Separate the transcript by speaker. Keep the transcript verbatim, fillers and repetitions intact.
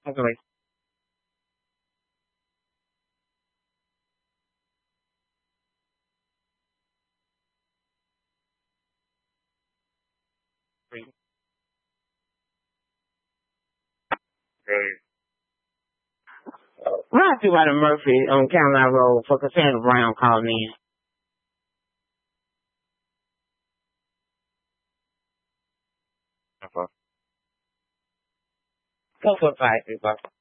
Speaker 1: Okay. Run through by the Murphy on Caroline Road for Cassandra Brown calling in. Okay. Four four five three four.